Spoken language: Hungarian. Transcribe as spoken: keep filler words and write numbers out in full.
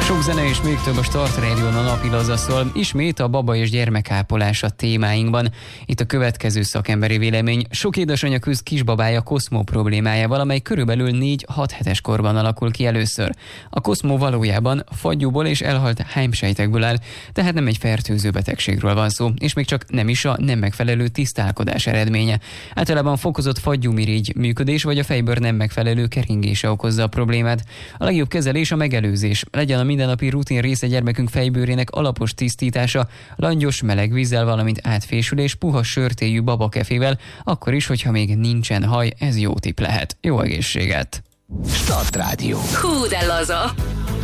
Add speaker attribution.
Speaker 1: Sok zene és még több a Start Rádión a napi laza szól. Ismét a baba és gyermekápolás a témáinkban. Itt a következő szakemberi vélemény. Sok édesanyja küzd kisbabája koszmó problémájával, amely körülbelül négy-hat hetes korban alakul ki először. A koszmó valójában fagyúból és elhalt hámsejtekből áll, tehát nem egy fertőző betegségről van szó, és még csak nem is a nem megfelelő tisztálkodás eredménye. Általában fokozott fagyúmirigy működés vagy a fejbőr nem megfelelő keringése okozza a problémát. A legjobb kezelés a megelőzés. Legyen a mindennapi rutin része gyermekünk fejbőrének alapos tisztítása, langyos meleg vízzel, valamint átfésülés puha sörtéjű babakefével, akkor is, hogyha még nincsen haj, ez jó tipp lehet. Jó egészséget!
Speaker 2: Start Rádió.
Speaker 3: Hú, de laza!